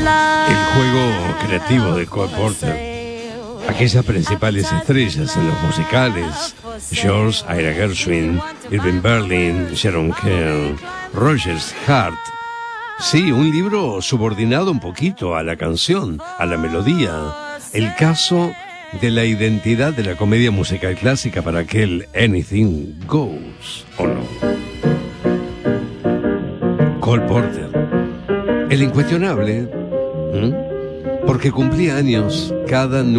El juego creativo de Cole Porter. Aquellas principales estrellas en los musicales: George, Ira Gershwin, Irving Berlin, Sharon Kerr, Rogers Hart. Sí, un libro subordinado un poquito a la canción, a la melodía. El caso de la identidad de la comedia musical clásica para aquel Anything Goes, ¿o no? Cole Porter, el incuestionable, porque cumplía años cada